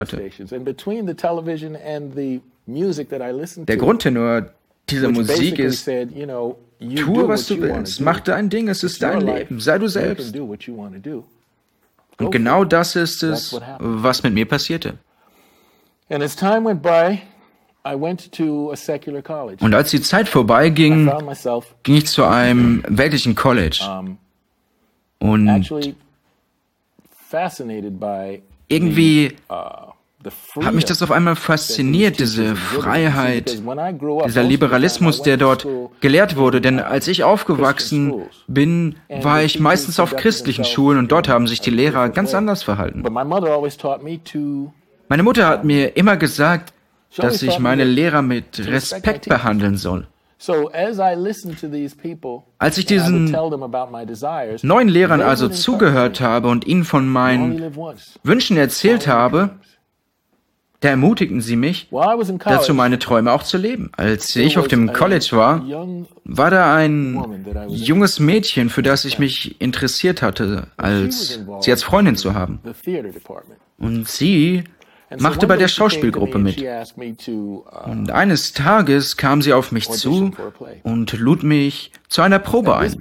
Der Grundtenor dieser Musik ist: Tue, was du willst, mach dein Ding, es ist dein Leben, sei du selbst. Und genau das ist es, was mit mir passierte. Und als die Zeit vorbeiging, ging ich zu einem weltlichen College. Und irgendwie hat mich das auf einmal fasziniert, diese Freiheit, dieser Liberalismus, der dort gelehrt wurde. Denn als ich aufgewachsen bin, war ich meistens auf christlichen Schulen und dort haben sich die Lehrer ganz anders verhalten. Meine Mutter hat mir immer gesagt, dass ich meine Lehrer mit Respekt behandeln soll. Als ich diesen neuen Lehrern also zugehört habe und ihnen von meinen Wünschen erzählt habe, da ermutigten sie mich, dazu meine Träume auch zu leben. Als ich auf dem College war, war da ein junges Mädchen, für das ich mich interessiert hatte, sie als Freundin zu haben. Und sie machte bei der Schauspielgruppe mit. Und eines Tages kam sie auf mich zu und lud mich zu einer Probe ein.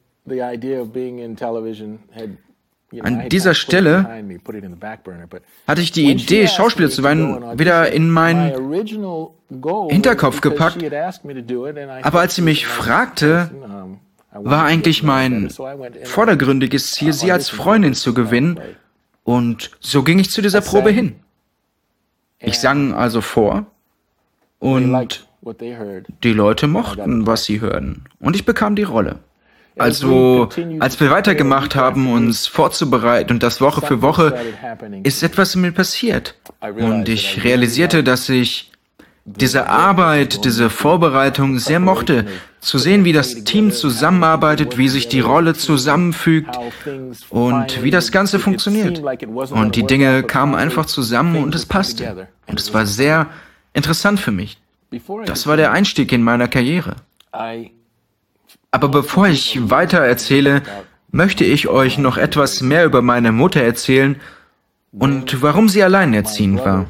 An dieser Stelle hatte ich die Idee, Schauspieler zu werden, wieder in meinen Hinterkopf gepackt. Aber als sie mich fragte, war eigentlich mein vordergründiges Ziel, sie als Freundin zu gewinnen. Und so ging ich zu dieser Probe hin. Ich sang also vor und die Leute mochten, was sie hörten. Und ich bekam die Rolle. Also, als wir weitergemacht haben, uns vorzubereiten und das Woche für Woche, ist etwas in mir passiert. Und ich realisierte, dass ich diese Arbeit, diese Vorbereitung sehr mochte. Zu sehen, wie das Team zusammenarbeitet, wie sich die Rolle zusammenfügt und wie das Ganze funktioniert. Und die Dinge kamen einfach zusammen und es passte. Und es war sehr interessant für mich. Das war der Einstieg in meiner Karriere. Aber bevor ich weiter erzähle, möchte ich euch noch etwas mehr über meine Mutter erzählen und warum sie alleinerziehend war.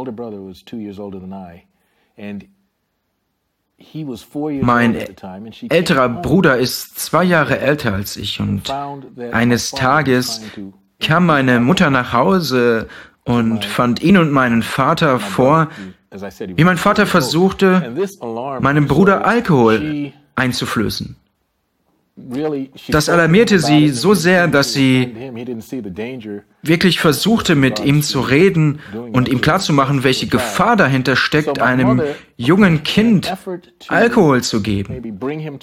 Mein älterer Bruder ist 2 Jahre älter als ich und eines Tages kam meine Mutter nach Hause und fand ihn und meinen Vater vor, wie mein Vater versuchte, meinem Bruder Alkohol einzuflößen. Das alarmierte sie so sehr, dass sie wirklich versuchte, mit ihm zu reden und ihm klarzumachen, welche Gefahr dahinter steckt, einem jungen Kind Alkohol zu geben.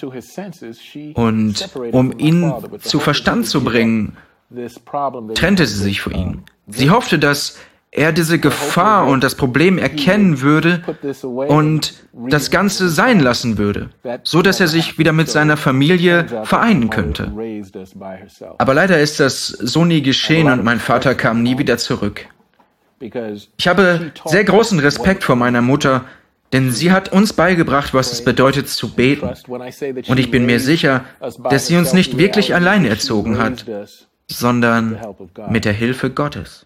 Und um ihn zu Verstand zu bringen, trennte sie sich von ihm. Sie hoffte, dass er diese Gefahr und das Problem erkennen würde und das Ganze sein lassen würde, so dass er sich wieder mit seiner Familie vereinen könnte. Aber leider ist das so nie geschehen und mein Vater kam nie wieder zurück. Ich habe sehr großen Respekt vor meiner Mutter, denn sie hat uns beigebracht, was es bedeutet zu beten. Und ich bin mir sicher, dass sie uns nicht wirklich allein erzogen hat, sondern mit der Hilfe Gottes.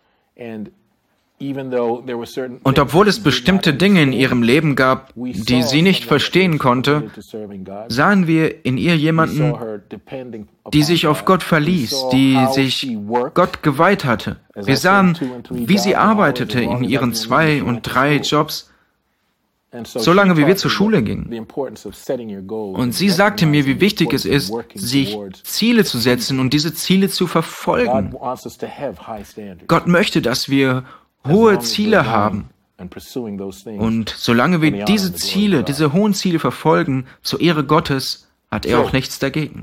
Und obwohl es bestimmte Dinge in ihrem Leben gab, die sie nicht verstehen konnte, sahen wir in ihr jemanden, die sich auf Gott verließ, die sich Gott geweiht hatte. Wir sahen, wie sie arbeitete in ihren 2 und 3 Jobs, solange wie wir zur Schule gingen. Und sie sagte mir, wie wichtig es ist, sich Ziele zu setzen und diese Ziele zu verfolgen. Gott möchte, dass wir hohe Ziele haben. Und solange wir diese Ziele, diese hohen Ziele verfolgen, zur Ehre Gottes, hat er auch nichts dagegen.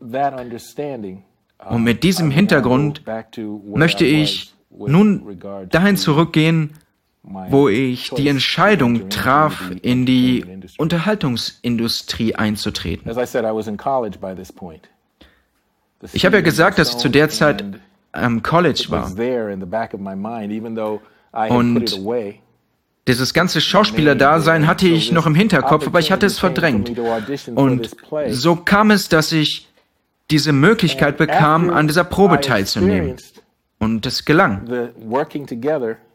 Und mit diesem Hintergrund möchte ich nun dahin zurückgehen, wo ich die Entscheidung traf, in die Unterhaltungsindustrie einzutreten. Ich habe ja gesagt, dass ich zu der Zeit am College war. Und dieses ganze Schauspielerdasein hatte ich noch im Hinterkopf, aber ich hatte es verdrängt. Und so kam es, dass ich diese Möglichkeit bekam, an dieser Probe teilzunehmen. Und es gelang.